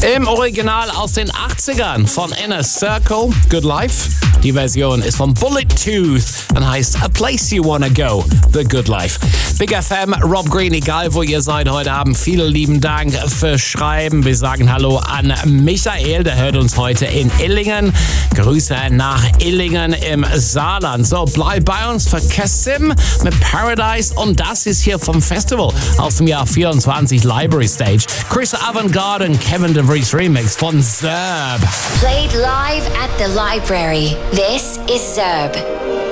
Im Original aus den 80ern von Inner Circle, Good Life. Die Version ist von Bullet Tooth und heißt A Place You Wanna Go, The Good Life. Big FM, Rob Green, egal wo ihr seid heute Abend, vielen lieben Dank fürs Schreiben. Wir sagen Hallo an Michael, der hört uns heute in Illingen. Grüße nach Illingen im Saarland. So, bleib bei uns für Kassim mit Paradise und das ist hier vom Festival aus dem Jahr 24 Library Stage. Chris Avantgarde und Kevin DeVries Remix von Zerb. Played live at the library. This is Zerb.